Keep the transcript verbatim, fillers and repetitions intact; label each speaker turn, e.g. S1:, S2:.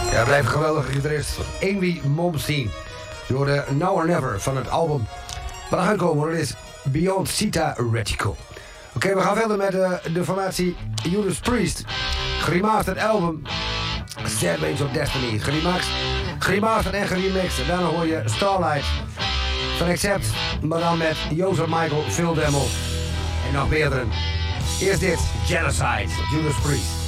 S1: Ja, blijft een geweldige gitarist. Amy Momsteen. Door de Now or Never van het album. Wat er gaat komen, dat is Beyond Sita Reticle. Oké, okay, we gaan verder met uh, de formatie Judas Priest. Geremasterd album Sad Wings of Destiny. Geremasterd, geremasterd en geremixed. En daarna hoor je Starlight van Accept. Maar dan met Joseph Michael, Phil Demmel en nog meerdere. Eerst dit, Genocide, Judas Priest.